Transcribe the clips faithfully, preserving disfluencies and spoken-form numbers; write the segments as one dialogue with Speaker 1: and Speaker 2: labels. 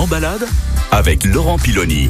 Speaker 1: En balade avec Laurent Piloni.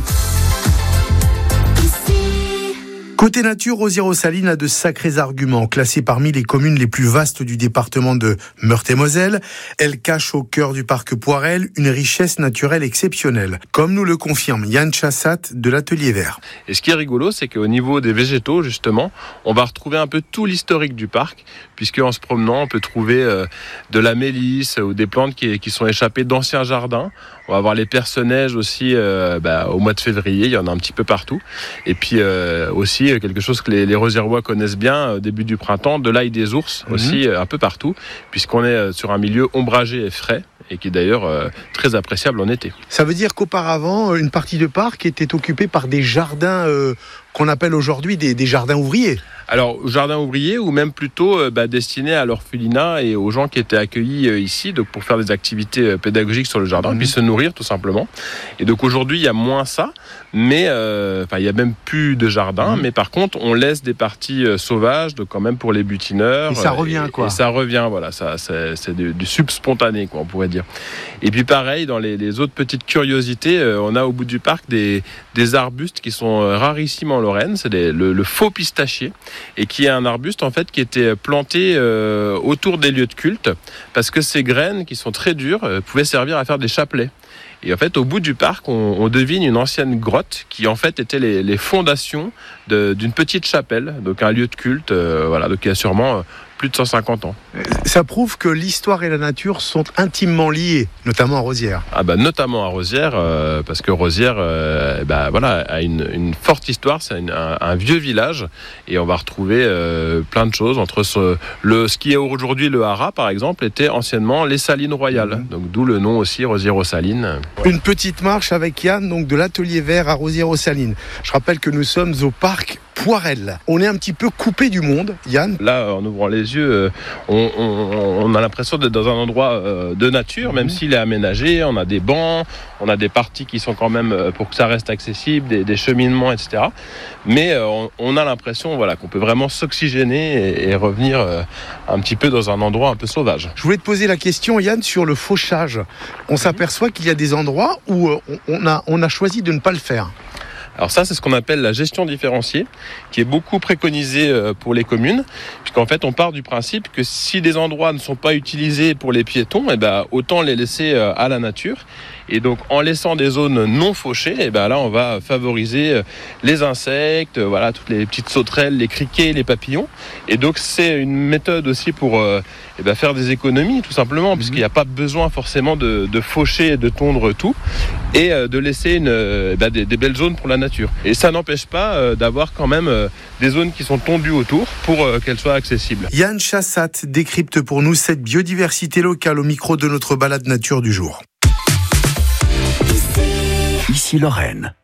Speaker 2: Côté nature, Rosières-aux-Salines a de sacrés arguments. Classée parmi les communes les plus vastes du département de Meurthe-et-Moselle, elle cache au cœur du parc Poirel une richesse naturelle exceptionnelle, comme nous le confirme Yann Chassat de l'Atelier Vert.
Speaker 3: Et ce qui est rigolo, c'est qu'au niveau des végétaux, justement, on va retrouver un peu tout l'historique du parc, puisque en se promenant, on peut trouver euh, de la mélisse ou des plantes qui, qui sont échappées d'anciens jardins. On va avoir les perce-neige aussi euh, bah, au mois de février, il y en a un petit peu partout. Et puis euh, aussi quelque chose que les, les Rosiérois connaissent bien au début du printemps, de l'ail des ours mmh. aussi euh, un peu partout, puisqu'on est sur un milieu ombragé et frais, et qui est d'ailleurs euh, très appréciable en été.
Speaker 2: Ça veut dire qu'auparavant, une partie de parc était occupée par des jardins euh, qu'on appelle aujourd'hui des, des jardins ouvriers.
Speaker 3: Alors, jardin ouvrier ou même plutôt euh, bah, destiné à l'orphelinat et aux gens qui étaient accueillis euh, ici, donc pour faire des activités euh, pédagogiques sur le jardin, mmh. puis se nourrir tout simplement. Et donc aujourd'hui, il y a moins ça, mais euh, il y a même plus de jardin. Mmh. Mais par contre, on laisse des parties euh, sauvages, donc quand même pour les butineurs.
Speaker 2: Et ça revient
Speaker 3: et,
Speaker 2: quoi.
Speaker 3: Et ça revient, voilà, ça, c'est, c'est du, du sub-spontané, quoi, on pourrait dire. Et puis pareil, dans les, les autres petites curiosités, euh, on a au bout du parc des, des arbustes qui sont euh, rarissimes en Lorraine. C'est des, le, le faux pistachier, et qui est un arbuste en fait qui était planté euh, autour des lieux de culte, parce que ces graines qui sont très dures euh, pouvaient servir à faire des chapelets. Et en fait, au bout du parc, on, on devine une ancienne grotte qui en fait était les, les fondations de, d'une petite chapelle, donc un lieu de culte, euh, voilà, donc il y a sûrement euh, plus de cent cinquante ans.
Speaker 2: Ça prouve que l'histoire et la nature sont intimement liées, notamment à Rosières.
Speaker 3: Ah bah notamment à Rosières, euh, parce que Rosières, euh, bah voilà, a une, une forte histoire. C'est une, un, un vieux village, et on va retrouver euh, plein de choses entre ce, le ce qui est aujourd'hui le Haras, par exemple, était anciennement les Salines Royales. Mmh. Donc d'où le nom aussi Rosières-aux-Salines.
Speaker 2: Une petite marche avec Yann, donc de l'Atelier Vert à Rosières-aux-Salines. Je rappelle que nous sommes au parc Poirel. On est un petit peu coupé du monde, Yann.
Speaker 3: Là, en ouvrant les yeux, on, on, on a l'impression d'être dans un endroit de nature, même mmh. s'il est aménagé. On a des bancs, on a des parties qui sont quand même pour que ça reste accessible, des, des cheminements, et cetera. Mais on, on a l'impression, voilà, qu'on peut vraiment s'oxygéner et, et revenir un petit peu dans un endroit un peu sauvage.
Speaker 2: Je voulais te poser la question, Yann, sur le fauchage. On mmh. s'aperçoit qu'il y a des endroits où on a, on a choisi de ne pas le faire.
Speaker 3: Alors ça, c'est ce qu'on appelle la gestion différenciée, qui est beaucoup préconisée pour les communes, puisqu'en fait, on part du principe que si des endroits ne sont pas utilisés pour les piétons, eh ben, autant les laisser à la nature. Et donc, en laissant des zones non fauchées, eh ben, là, on va favoriser les insectes, voilà, toutes les petites sauterelles, les criquets, les papillons. Et donc, c'est une méthode aussi pour euh, eh ben, faire des économies, tout simplement, mmh. puisqu'il n'y a pas besoin forcément de, de faucher et de tondre tout, et euh, de laisser une, eh ben, des, des belles zones pour la nature. Et ça n'empêche pas euh, d'avoir quand même euh, des zones qui sont tondues autour pour euh, qu'elles soient accessibles.
Speaker 2: Yann Chassat décrypte pour nous cette biodiversité locale au micro de notre balade nature du jour.
Speaker 1: Ici Lorraine.